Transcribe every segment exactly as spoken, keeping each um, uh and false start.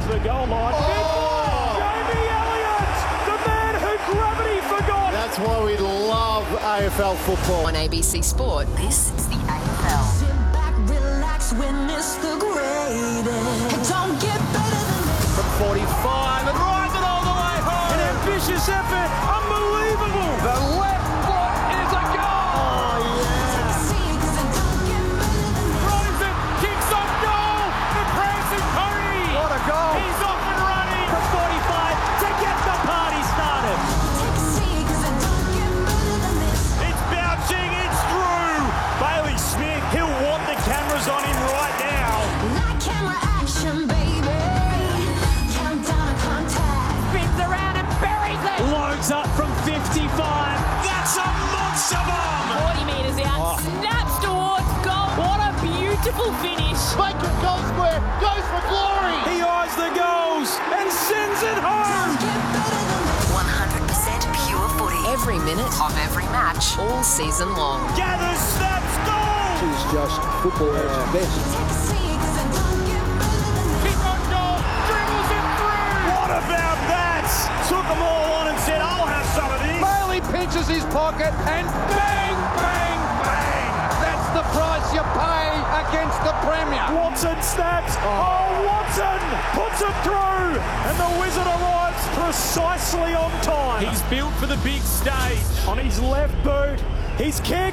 the goal line. Oh! Jamie Elliott, the man who gravity forgot. That's why we love A F L football. On A B C Sport, this is the A F L. Sit back, relax, witness the greatest. Don't get better than this. From forty-five and rides it all the way home. An ambitious effort, unbelievable. The left foot is a goal. Oh, yeah. See, 'cause it don't get better than this. Throws it, kicks on goal. The prancing pony. What a goal. He's off and running from forty-five to get the party started. Take a seat, 'cause it don't get better than this. It's bouncing, it's through. Bailey Smith, he'll want the cameras on him right now. Light camera action, baby. Countdown to contact. Spins around and buries it. Loads up from fifty-five. That's a monster bomb. forty metres out, snaps towards goal. What a beautiful finish. Bacon goal square, goes for glory. He eyes the goals and sends it home. Get better than this. one hundred percent pure footy. Every minute of every match, all season long. Gathers, snaps, goal. It's just football at its best. Take a seat, 'cause it don't get better than this. Kick on goal, dribbles it through. What about that? Took them all on and said, I'll have some of this. Bailey pinches his pocket and bang, bang, bang. That's the price you pay against the Premier. Watson snaps. Oh, Watson puts it through. And the Wizard arrives precisely on time. He's built for the big stage. On his left boot, his kick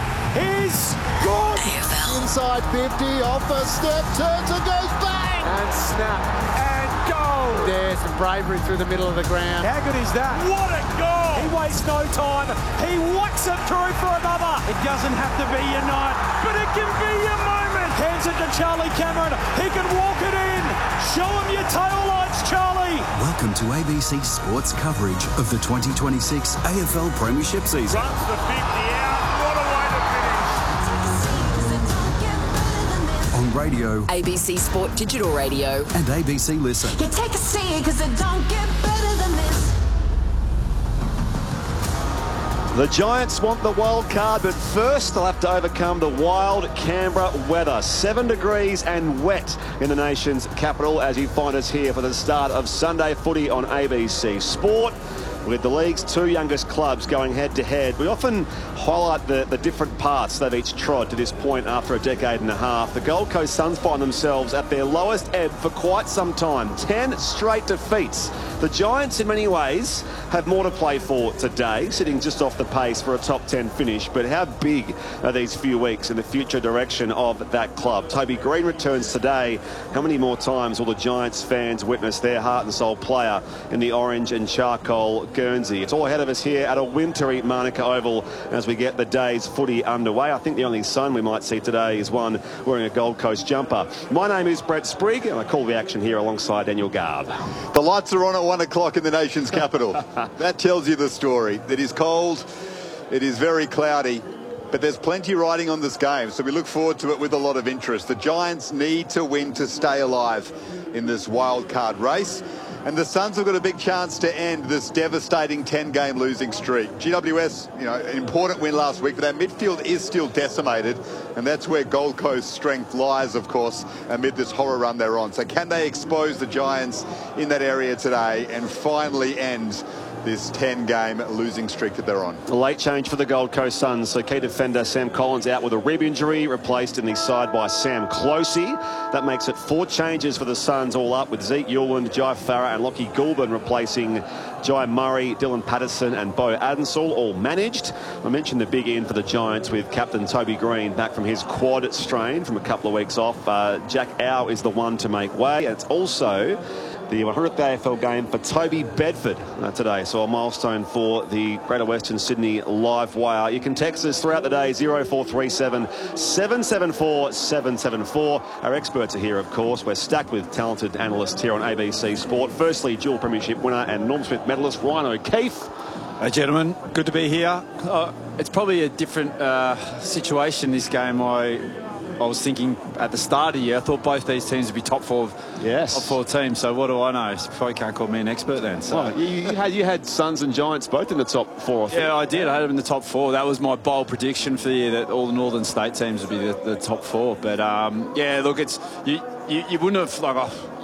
is good. A F L. Inside fifty, off a step, turns and goes bang. And snap. And goal. There's some bravery through the middle of the ground. How good is that? What a goal. He wastes no time. He whacks it through for another. It doesn't have to be your night, but it can be your moment. Hands it to Charlie Cameron. He can walk it in. Show him your tail lights, Charlie. Welcome to A B C Sports coverage of the twenty twenty-six A F L Premiership season. Runs the fifty out. What a way to finish. Take a seat, 'cause it don't get better than this. On radio A B C Sport Digital Radio. and A B C Listen. You take a seat, 'cause it don't get better than this. The Giants want the wild card, but first they'll have to overcome the wild Canberra weather. Seven degrees and wet in the nation's capital as you find us here for the start of Sunday footy on A B C Sport. With the league's two youngest clubs going head-to-head, we often highlight the, the different paths they've each trod to this point after a decade and a half. The Gold Coast Suns find themselves at their lowest ebb for quite some time. Ten straight defeats. The Giants, in many ways, have more to play for today, sitting just off the pace for a top ten finish. But how big are these few weeks in the future direction of that club? Toby Green returns today. How many more times will the Giants fans witness their heart and soul player in the orange and charcoal Guernsey? It's all ahead of us here at a wintry Manuka Oval as we get the day's footy underway. I think the only sun we might see today is one wearing a Gold Coast jumper. My name is Brett Sprigg, and I call the action here alongside Daniel Garb. The lights are on at one o'clock in the nation's capital. That tells you the story. It is cold, it is very cloudy, but there's plenty riding on this game, so we look forward to it with a lot of interest. The Giants need to win to stay alive in this wild card race, and the Suns have got a big chance to end this devastating ten-game losing streak. G W S, you know, an important win last week, but their midfield is still decimated, and that's where Gold Coast's strength lies, of course, amid this horror run they're on. So can they expose the Giants in that area today and finally end this ten-game losing streak that they're on? A late change for the Gold Coast Suns. So key defender Sam Collins out with a rib injury, replaced in the side by Sam Closey. That makes it four changes for the Suns all up, with Zeke Yuland, Jai Farah and Lockie Goulburn replacing Jai Murray, Dylan Patterson and Bo Adensall, all managed. I mentioned the big in for the Giants with captain Toby Green back from his quad strain from a couple of weeks off. Uh, Jack Au is the one to make way. And it's also the one hundredth A F L game for Toby Bedford uh, today. So a milestone for the Greater Western Sydney live wire. You can text us throughout the day, zero four three seven, seven seven four, seven seven four. Our experts are here, of course. We're stacked with talented analysts here on A B C Sport. Firstly, dual premiership winner and Norm Smith medalist Ryan O'Keefe. Hey gentlemen, good to be here. Uh, it's probably a different uh, situation this game. I I was thinking at the start of the year, I thought both these teams would be top four, yes. top four teams. So what do I know? You probably can't call me an expert then. So. Well, you, you, had, you had Suns and Giants both in the top four, I think. Yeah, I did. I had them in the top four. That was my bold prediction for the year, that all the Northern State teams would be the, the top four. But um, yeah, look, it's you, you, you wouldn't have like. Oh,